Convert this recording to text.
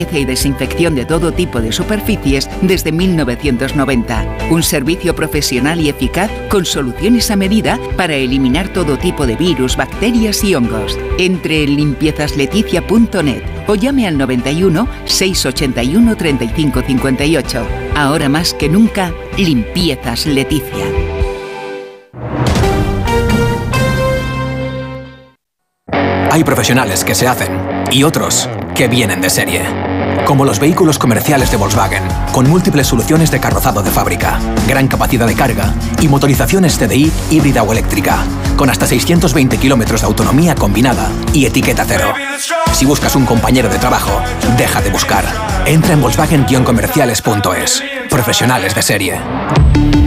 y desinfección de todo tipo de superficies desde 1990. Un servicio profesional y eficaz con soluciones a medida para eliminar todo tipo de virus, bacterias y hongos. Entre en limpiezasLeticia.net o llame al 91 681 35 58. Ahora más que nunca, Limpiezas Leticia. Hay profesionales que se hacen y otros que vienen de serie. Como los vehículos comerciales de Volkswagen, con múltiples soluciones de carrozado de fábrica, gran capacidad de carga y motorizaciones TDI híbrida o eléctrica, con hasta 620 kilómetros de autonomía combinada y etiqueta cero. Si buscas un compañero de trabajo, deja de buscar. Entra en Volkswagen-comerciales.es. Profesionales de serie.